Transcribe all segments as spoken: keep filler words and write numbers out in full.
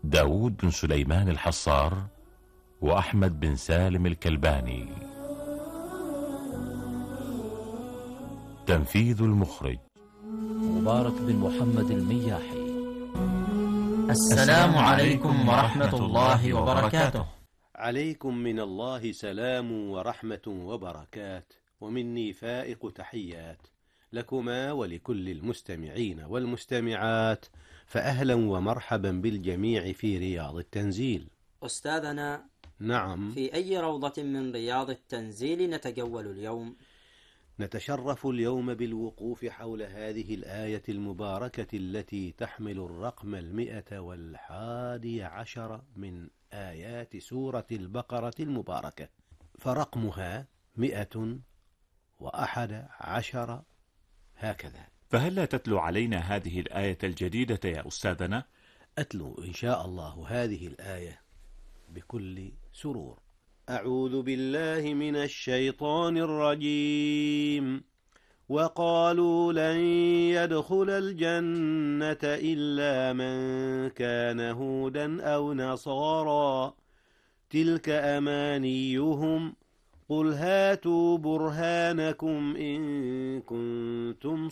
داود بن سليمان الحصار وأحمد بن سالم الكلباني. تنفيذ المخرج مبارك بن محمد المياحي. السلام عليكم ورحمة الله وبركاته. عليكم من الله سلام ورحمة وبركات، ومني فائق تحيات لكما ولكل المستمعين والمستمعات، فأهلا ومرحبا بالجميع في رياض التنزيل. أستاذنا، نعم، في أي روضة من رياض التنزيل نتجول اليوم؟ نتشرف اليوم بالوقوف حول هذه الآية المباركة التي تحمل الرقم المئة والحادي عشر من آيات سورة البقرة المباركة، فرقمها مئة وأحد عشر هكذا. فهل لا تتلو علينا هذه الآية الجديدة يا أستاذنا؟ أتلو إن شاء الله هذه الآية بكل سرور. أعوذ بالله من الشيطان الرجيم. وقالوا لن يدخل الجنة إلا من كان هودا أو نصارى تلك أمانيهم قل هاتوا برهانكم إن كنتم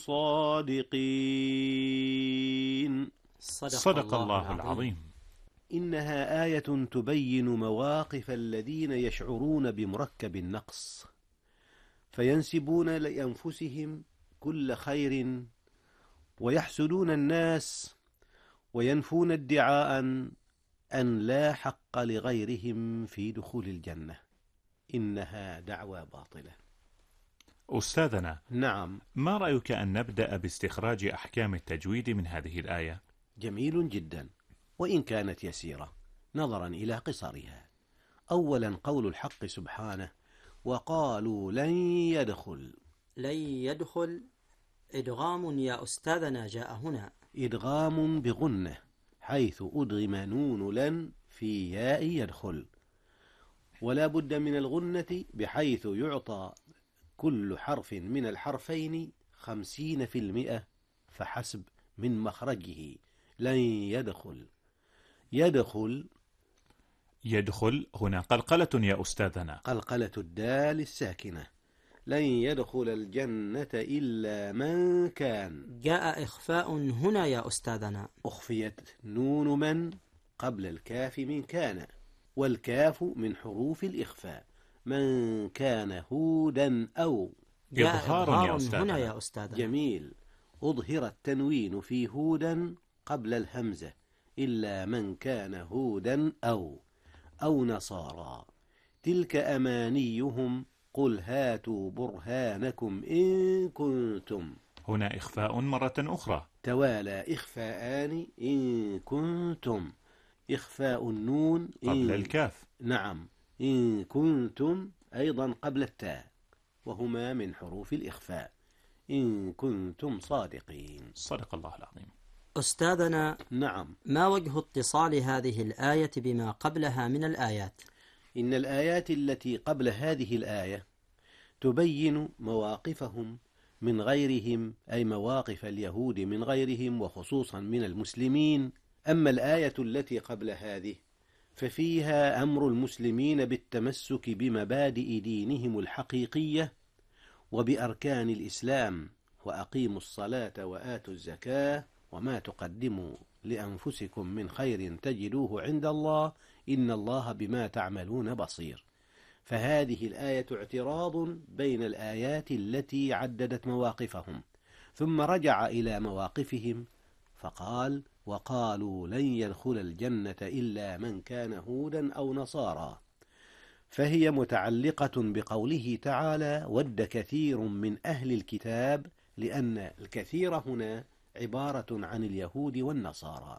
صادقين. صدق, صدق الله العظيم. إنها آية تبين مواقف الذين يشعرون بمركب النقص، فينسبون لأنفسهم كل خير ويحسدون الناس وينفون ادعاء أن لا حق لغيرهم في دخول الجنة. إنها دعوى باطلة. أستاذنا، نعم، ما رأيك أن نبدأ باستخراج أحكام التجويد من هذه الآية؟ جميل جدا، وإن كانت يسيرة نظرا إلى قصرها. أولا قول الحق سبحانه وقالوا لن يدخل. لن يدخل إدغام يا أستاذنا جاء هنا. إدغام بغنة، حيث أدغم نون لن في ياء يدخل، ولا بد من الغنة بحيث يعطى كل حرف من الحرفين خمسين في المئة فحسب من مخرجه. لن يدخل. يدخل يدخل هنا قلقلة يا أستاذنا، قلقلة الدال الساكنة. لن يدخل الجنة إلا من كان. جاء إخفاء هنا يا أستاذنا، أخفيت نون من قبل الكاف من كان، والكاف من حروف الإخفاء. من كان هودا أو. جاء إظهار يا أستاذنا. هنا يا أستاذنا. جميل. أظهر التنوين في هودا قبل الهمزة. إلا من كان هودا أو أو نصارى تلك أمانيهم قل هاتوا برهانكم إن كنتم. هنا إخفاء مرة أخرى، توالى إخفاءان إن كنتم. إخفاء النون قبل الكاف. نعم، إن كنتم أيضا قبل التاء، وهما من حروف الإخفاء. إن كنتم صادقين. صدق الله العظيم. أستاذنا، نعم، ما وجه اتصال هذه الآية بما قبلها من الآيات؟ إن الآيات التي قبل هذه الآية تبين مواقفهم من غيرهم، أي مواقف اليهود من غيرهم وخصوصا من المسلمين. أما الآية التي قبل هذه ففيها أمر المسلمين بالتمسك بمبادئ دينهم الحقيقية وبأركان الإسلام، وأقيموا الصلاة وآتوا الزكاة وما تقدموا لأنفسكم من خير تجدوه عند الله إن الله بما تعملون بصير. فهذه الآية اعتراض بين الآيات التي عددت مواقفهم، ثم رجع إلى مواقفهم فقال وقالوا لن يدخل الجنة إلا من كان هودا أو نصارى، فهي متعلقة بقوله تعالى ود كثير من أهل الكتاب، لأن الكثير هنا عبارة عن اليهود والنصارى.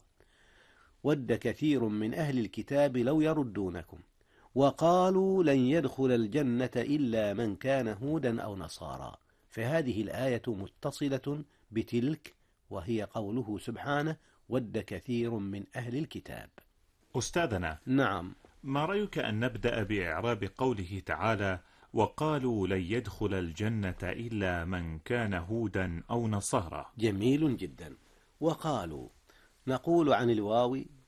ود كثير من أهل الكتاب لو يردونكم، وقالوا لن يدخل الجنة إلا من كان هودا أو نصارى، فهذه الآية متصلة بتلك، وهي قوله سبحانه ود كثير من أهل الكتاب. أستاذنا، نعم، ما رأيك أن نبدأ بإعراب قوله تعالى وقالوا لن يدخل الجنة إلا من كان هودا أو نصارى؟ جميل جدا. وقالوا نقول عن الواو